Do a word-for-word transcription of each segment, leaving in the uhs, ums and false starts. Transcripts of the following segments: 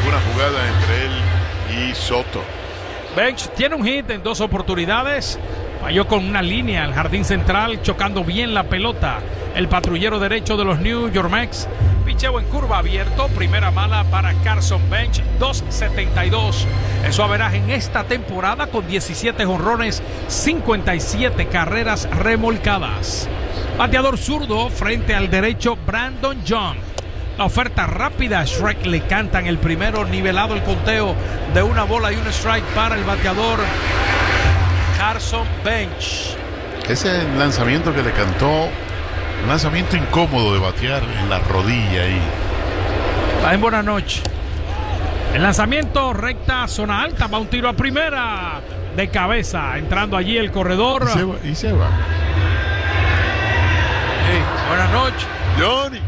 alguna jugada entre él y Soto. Bench tiene un hit en dos oportunidades. Falló con una línea al jardín central, chocando bien la pelota. El patrullero derecho de los New York Mets. Picheo en curva abierto, primera mala para Carson Bench, dos setenta y dos. Eso averaje en esta temporada con diecisiete jonrones, cincuenta y siete carreras remolcadas. Bateador zurdo frente al derecho Brandon Young. La oferta rápida, Shrek le cantan el primero, nivelado el conteo de una bola y un strike para el bateador Carson Bench. Ese lanzamiento que le cantó, un lanzamiento incómodo de batear en la rodilla ahí. En buena noche. El lanzamiento recta, zona alta, va un tiro a primera de cabeza, entrando allí el corredor. Y se va. Y se va. Hey, buenas noches, Johnny.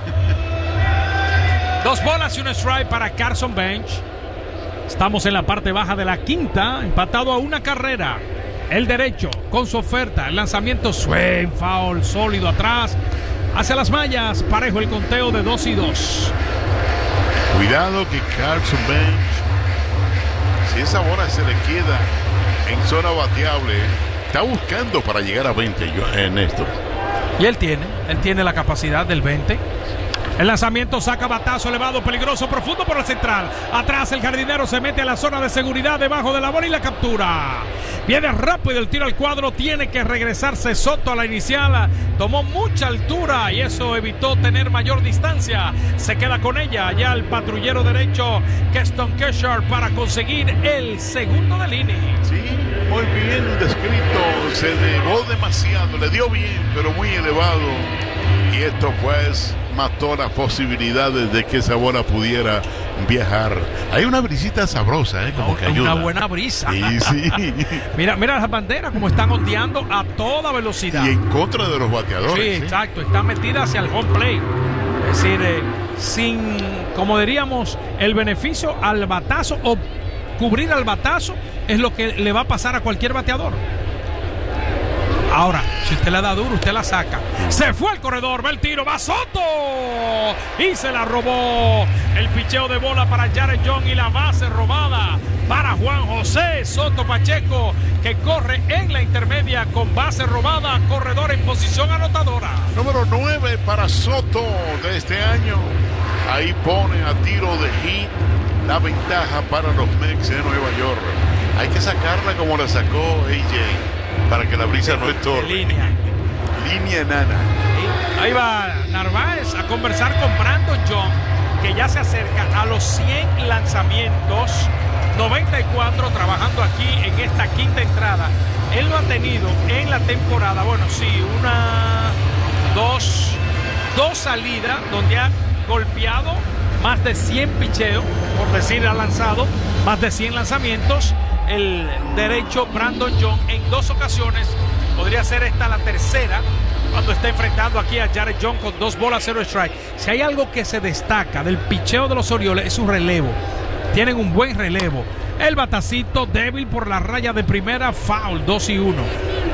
Dos bolas y un strike para Carson Bench. Estamos en la parte baja de la quinta, empatado a una carrera. El derecho con su oferta, el lanzamiento swing, foul, sólido atrás, hacia las mallas, parejo el conteo de dos y dos. Cuidado que Carson Bench, si esa bola se le queda en zona bateable, está buscando para llegar a veinte, Ernesto. Y él tiene, él tiene la capacidad del veinte. El lanzamiento saca batazo elevado, peligroso, profundo por la central. Atrás el jardinero se mete a la zona de seguridad debajo de la bola y la captura. Viene rápido el tiro al cuadro, tiene que regresarse Soto a la inicial. Tomó mucha altura y eso evitó tener mayor distancia. Se queda con ella ya el patrullero derecho Keston Kershaw para conseguir el segundo del inning. Sí, muy bien descrito. Se elevó demasiado, le dio bien, pero muy elevado. Y esto pues mató las posibilidades de que esa bola pudiera viajar. Hay una brisita sabrosa, ¿eh? Como no, que ayuda. Una buena brisa. Sí, sí. mira, mira las banderas como están ondeando a toda velocidad. Y en contra de los bateadores. Sí, ¿eh? exacto. Está metida hacia el home plate. Es decir, eh, sin, como diríamos, el beneficio al batazo o cubrir al batazo es lo que le va a pasar a cualquier bateador. Ahora, si usted le da duro, usted la saca. Se fue el corredor, va el tiro, va Soto. Y se la robó. El picheo de bola para Jared Young y la base robada para Juan José Soto Pacheco, que corre en la intermedia con base robada, corredor en posición anotadora. Número nueve para Soto de este año. Ahí pone a tiro de hit la ventaja para los Mets de Nueva York. Hay que sacarla como la sacó A J. Para que la brisa no estorbe. Línea. Línea enana. Ahí va Narváez a conversar con Brandon Young, que ya se acerca a los cien lanzamientos. noventa y cuatro trabajando aquí en esta quinta entrada. Él lo ha tenido en la temporada. Bueno, sí, una, dos, dos salidas donde ha golpeado más de cien picheos, por decir, ha lanzado más de cien lanzamientos. El derecho Brandon Young en dos ocasiones, podría ser esta la tercera, cuando está enfrentando aquí a Jared Young con dos bolas, cero strike. Si hay algo que se destaca del picheo de los Orioles es su relevo. Tienen un buen relevo. El batacito débil por la raya de primera, foul, dos y uno.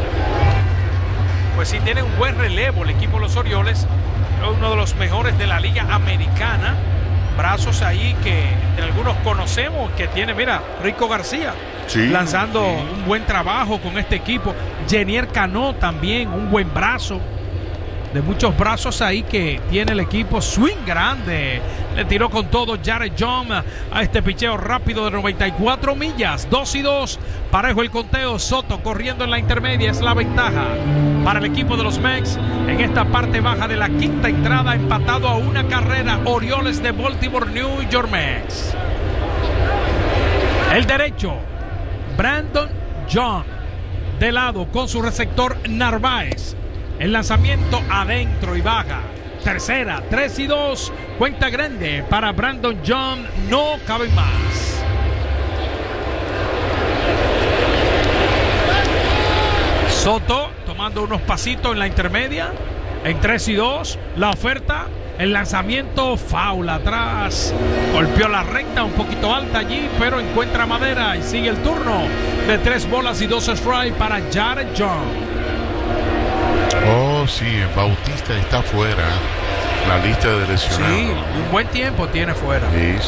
Pues sí, tienen un buen relevo el equipo de los Orioles, uno de los mejores de la liga americana. Brazos ahí que algunos conocemos, que tiene, mira, Rico García, sí, lanzando sí. un buen trabajo con este equipo. Jenier Cano también, un buen brazo. De muchos brazos ahí que tiene el equipo. Swing grande. Le tiró con todo Jared Young a este picheo rápido de noventa y cuatro millas. dos y dos. Parejo el conteo. Soto corriendo en la intermedia. Es la ventaja para el equipo de los Mets en esta parte baja de la quinta entrada. Empatado a una carrera. Orioles de Baltimore, New York Mets. El derecho, Brandon Young. De lado con su receptor Narváez. El lanzamiento adentro y baja. Tercera, tres y dos. Cuenta grande para Brandon Young. No cabe más. Soto tomando unos pasitos en la intermedia. En tres y dos. La oferta. El lanzamiento foul atrás. Golpeó la recta un poquito alta allí, pero encuentra madera y sigue el turno de tres bolas y dos strikes para Jared Young. Oh, sí, Bautista está fuera. La lista de lesionados. Sí, un buen tiempo tiene fuera. Sí.